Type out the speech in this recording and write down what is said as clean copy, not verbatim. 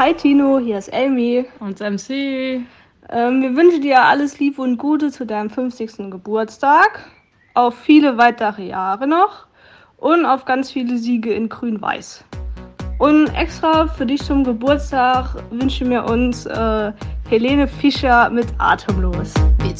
Hi Tino, hier ist Elmi. Und MC. Wir wünschen dir alles Liebe und Gute zu deinem 50. Geburtstag, auf viele weitere Jahre noch und auf ganz viele Siege in Grün-Weiß. Und extra für dich zum Geburtstag wünschen wir uns Helene Fischer mit Atemlos.